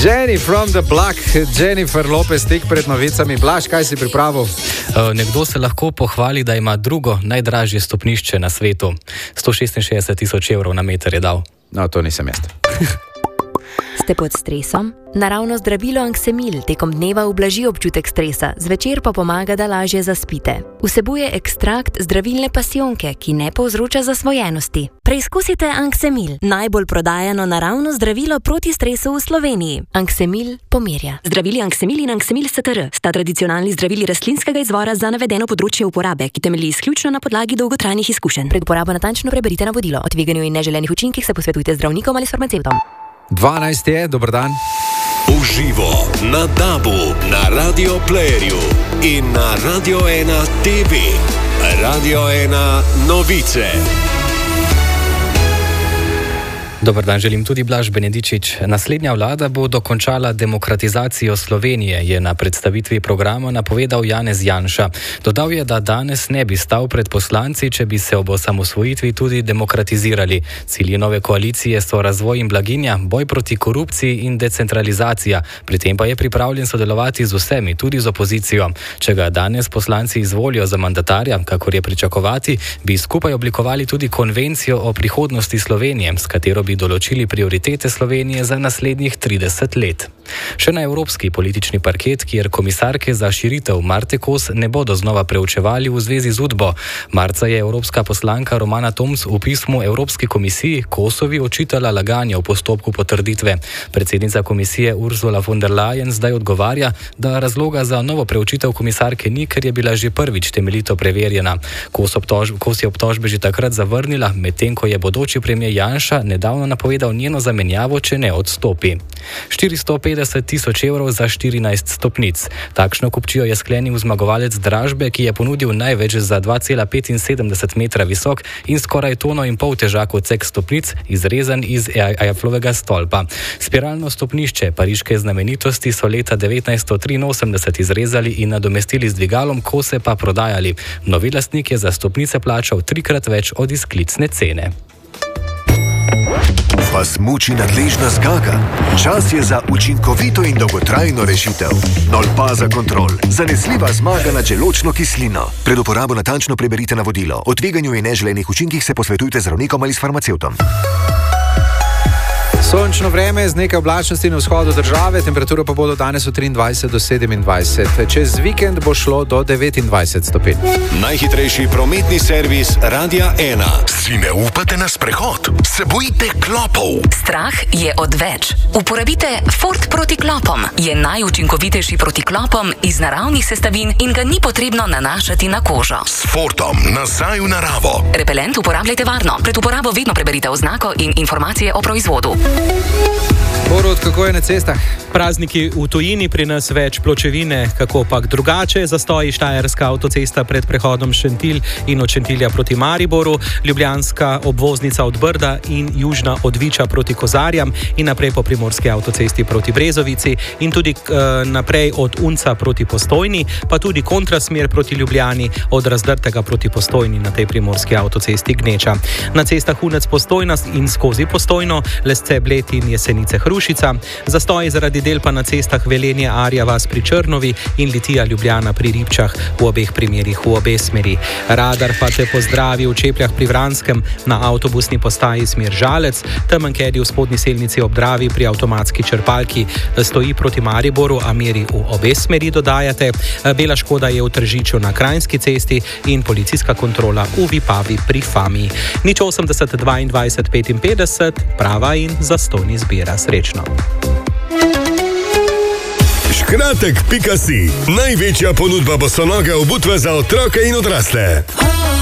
Jenny from the block, Jennifer Lopez, tik pred novicami. Blaž, kaj si pripravil? Nekdo se lahko pohvali, da ima drugo najdražje stopnišče na svetu. 166.000 evrov na meter je dal. No, to nisem jaz. Ste pod stresom? Naravno zdravilo Anksemil tekom dneva ublaži občutek stresa, zvečer pa pomaga, da lažje zaspite. Vsebuje ekstrakt zdravilne pasijonke, ki ne povzroča zasvojenosti. Preizkusite Anksemil, najbolj prodajano naravno zdravilo proti stresu v Sloveniji. Anksemil pomirja. Zdravili Anksemil in Anksemil STR sta tradicionalni zdravili rastlinskega izvora za navedeno področje uporabe, ki temelji izključno na podlagi dolgotrajnih izkušenj. Pred uporabo natančno preberite navodilo. O tveganju in neželenih učinkih se posvetujte z zdravnikom ali s farmacevtom. 12 je, dober dan. Uživo na DAB-u, na Radio Playerju in na Radio 1 TV. Radio 1 novice. Dobar dan, želim tudi Blaž Benedičič. Naslednja vlada bo dokončala demokratizacijo Slovenije, je na predstavitvi programa napovedal Janez Janša. Dodal je, da danes ne bi stal pred poslanci, če bi se ob osamosvojitvi tudi demokratizirali. Cilji nove koalicije so razvoj in blaginja, boj proti korupciji in decentralizacija. Pri tem pa je pripravljen sodelovati z vsemi, tudi z opozicijo. Če ga danes poslanci izvolijo za mandatarja, kakor je pričakovati, bi skupaj oblikovali tudi konvencijo o prihodnosti Slovenije, s katero bi določili prioritete Slovenije za naslednjih 30 let. Še na evropski politični parket, kjer komisarke za širitev Marte Kos ne bodo znova preučevali v zvezi z Udbo. Marca je evropska poslanka Romana Tomc v pismu Evropski komisiji Kosovi očitala laganje v postopku potrditve. Predsednica komisije Ursula von der Leyen zdaj odgovarja, da razloga za novo preučitev komisarke ni, ker je bila že prvič temeljito preverjena. Kos je obtožbe že takrat zavrnila, medtem ko je bodoči premier Janša nedavno napovedal njeno zamenjavo, če ne odstopi. 450.000 evrov za 14 stopnic. Takšno kupčijo je sklenil zmagovalec dražbe, ki je ponudil največ za 2,75 metra visok in skoraj 1,5 tone težak odsek stopnic, izrezan iz Eifflovega stolpa. Spiralno stopnišče pariške znamenitosti so leta 1983 izrezali in nadomestili z dvigalom, kose pa prodajali. Novi lastnik je za stopnice plačal 3-krat več od izklicne cene. Vas muči nadležna zgaga? Čas je za učinkovito in dolgotrajno rešitev. Nolpaza Kontrol. Zanesljiva zmaga nad želodčno kislino. Pred uporabo natančno preberite navodilo. O tveganju in neželenih učinkih se posvetujte z zdravnikom ali s farmacevtom. Sončno vreme z nekaj oblačnosti na vzhodu države, temperatura pa bodo danes od 23 do 27. Čez vikend bo šlo do 29 stopinj. Najhitrejši prometni servis Radia 1. Si ne upate na sprehod? Se bojite klopov? Strah je odveč. Uporabite Ford proti klopom. Je najučinkovitejši proti klopom iz naravnih sestavin in ga ni potrebno nanašati na kožo. S Fordom nazaj v naravo. Repelent uporabljajte varno. Pred uporabo vedno preberite oznako in informacije o proizvodu. Borut, kako je na cestah? Prazniki v tujini, pri nas več pločevine, kako pak drugače, zastoji Štajerska avtocesta pred prehodom Šentilj in od Šentilja proti Mariboru, Ljubljanska obvoznica od Brda in južna od Viča proti Kozarjam in naprej po primorski avtocesti proti Brezovici in tudi naprej od Unca proti Postojni, pa tudi kontrasmer proti Ljubljani od Razdrtega proti Postojni na tej primorski avtocesti Gneča. Na cestah Unec Postojna in skozi Postojno, Lesce Bled in Jesenice Hrušica, zastoji zaradi del pa na cestah Velenje Arja vas pri Črnovi in Litija Ljubljana pri Ribčah, v obeh primerih v obe smeri. Radar pa te pozdravi v Čepljah pri Vranskem na avtobusni postaji smer Žalec, Temenkedi v spodnji selnici ob Dravi pri avtomatski črpalki stoji proti Mariboru, a meri v obe smeri, dodajate. Bela škoda je v Tržiču na Krajinski cesti in policijska kontrola v Vipavi pri Fami. 080 22 55, prava in zastojni zbira. Srečno. Škratek.si. Največja ponudba bosonoge obutve za otroke in odrasle.